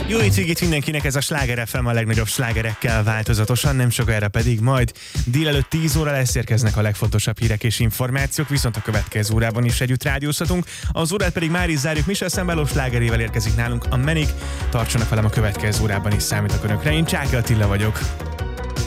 Jó hétvégét mindenkinek, ez a Sláger FM a legnagyobb slágerekkel változatosan, nem sokára pedig majd délelőtt 10 óra lesz, érkeznek a legfontosabb hírek és információk, viszont a következő órában is együtt rádiózhatunk. Az órát pedig már is zárjuk, Michel Szembáló slágerével érkezik nálunk a Menik. Tartsanak velem a következő órában is, számítok önökre, én Csáki Attila vagyok.